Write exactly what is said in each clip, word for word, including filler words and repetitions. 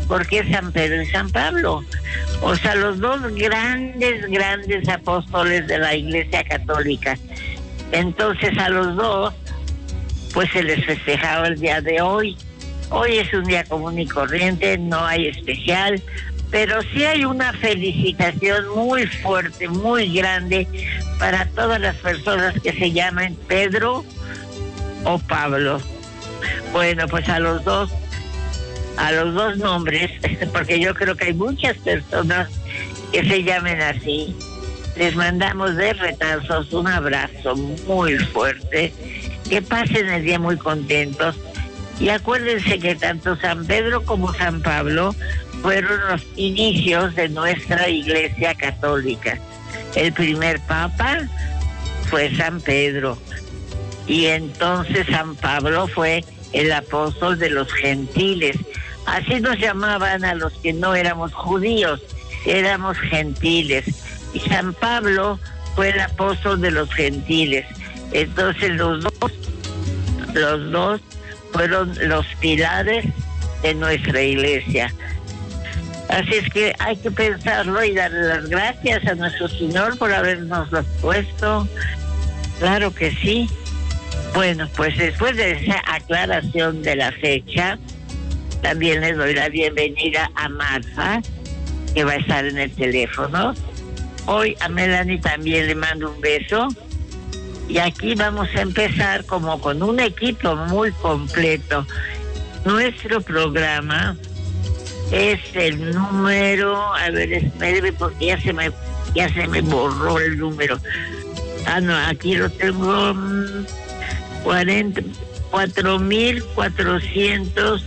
porque es San Pedro y San Pablo. O sea, los dos grandes, grandes apóstoles de la Iglesia Católica. Entonces a los dos, pues se les festejaba el día de hoy. Hoy es un día común y corriente, no hay especial, pero sí hay una felicitación muy fuerte, muy grande para todas las personas que se llaman Pedro o Pablo. Bueno, pues a los dos, a los dos nombres, porque yo creo que hay muchas personas que se llamen así, les mandamos de retazos un abrazo muy fuerte, que pasen el día muy contentos. Y acuérdense que tanto San Pedro como San Pablo fueron los inicios de nuestra Iglesia Católica. El primer papa fue San Pedro y entonces San Pablo fue el apóstol de los gentiles. Así nos llamaban a los que no éramos judíos, éramos gentiles. Y San Pablo fue el apóstol de los gentiles. Entonces los dos, los dos fueron los pilares de nuestra iglesia. Así es que hay que pensarlo y darle las gracias a nuestro Señor por habernos los puesto. Claro que sí. Bueno, pues después de esa aclaración de la fecha, también les doy la bienvenida a Marta, que va a estar en el teléfono. Hoy a Melanie también le mando un beso. Y aquí vamos a empezar como con un equipo muy completo. Nuestro programa es el número, a ver, espéreme porque ya se me, ya se me borró el número. Ah, no, aquí lo tengo, cuarenta, cuatro mil cuatrocientos.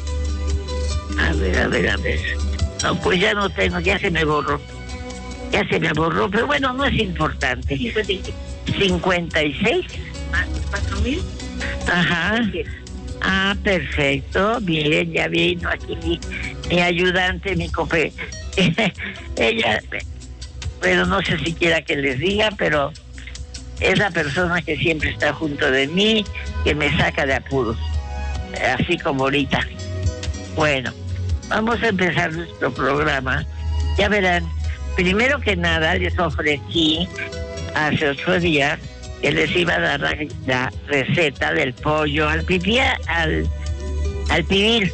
A ver, a ver, a ver. No, pues ya no tengo, ya se me borró. Ya se me borró, pero bueno, no es importante. cincuenta y seis. ¿Cuatro mil? Ajá. Ah, perfecto. Bien, ya vino aquí mi, mi ayudante, mi cope. Ella, bueno, no sé si quiera que les diga, pero es la persona que siempre está junto de mí, que me saca de apuros. Así como ahorita. Bueno, vamos a empezar nuestro programa. Ya verán, primero que nada les ofrecí hace ocho días que les iba a dar la, la receta del pollo al pipí, al, al pibil.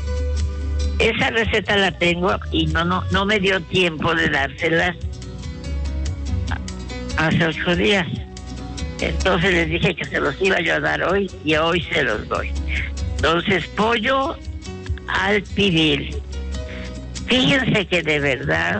Esa receta la tengo y no, no, no me dio tiempo de dárselas hace ocho días. Entonces les dije que se los iba yo a dar hoy y hoy se los doy. Entonces, pollo al pibil. Fíjense que de verdad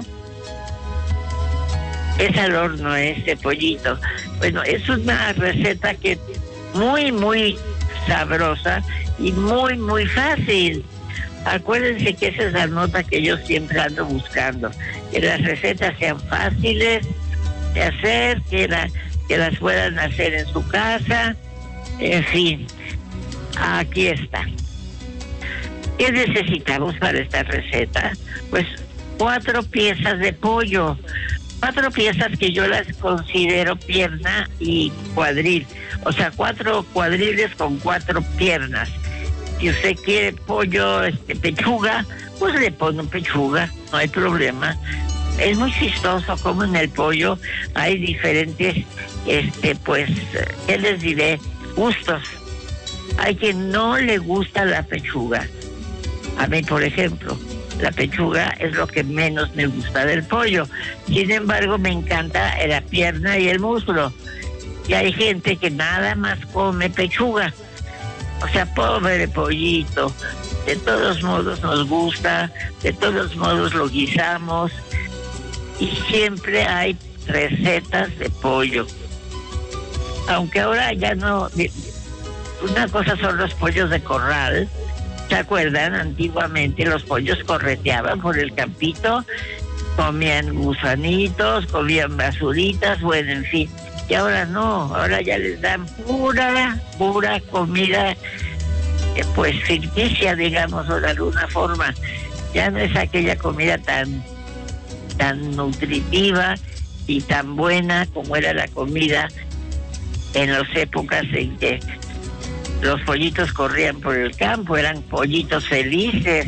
es al horno este pollito. Bueno, es una receta que es muy, muy sabrosa y muy, muy fácil. Acuérdense que esa es la nota que yo siempre ando buscando. Que las recetas sean fáciles de hacer, que, la, que las puedan hacer en su casa. En fin, aquí está. ¿Qué necesitamos para esta receta? Pues cuatro piezas de pollo. Cuatro piezas que yo las considero pierna y cuadril. O sea, cuatro cuadriles con cuatro piernas. Si usted quiere pollo, este, pechuga, pues le pone pechuga, no hay problema. Es muy chistoso como en el pollo hay diferentes, este, pues, ¿qué les diré? Gustos. Hay quien no le gusta la pechuga. A mí, por ejemplo, la pechuga es lo que menos me gusta del pollo. Sin embargo, me encanta la pierna y el muslo. Y hay gente que nada más come pechuga. O sea, pobre pollito. De todos modos nos gusta, de todos modos lo guisamos. Y siempre hay recetas de pollo. Aunque ahora ya no... Una cosa son los pollos de corral. ¿Se acuerdan? Antiguamente los pollos correteaban por el campito, comían gusanitos, comían basuritas, bueno, en fin. Y ahora no, ahora ya les dan pura, pura comida, eh, pues ficticia, digamos, o de alguna forma. Ya no es aquella comida tan, tan nutritiva y tan buena como era la comida en las épocas en que los pollitos corrían por el campo, eran pollitos felices.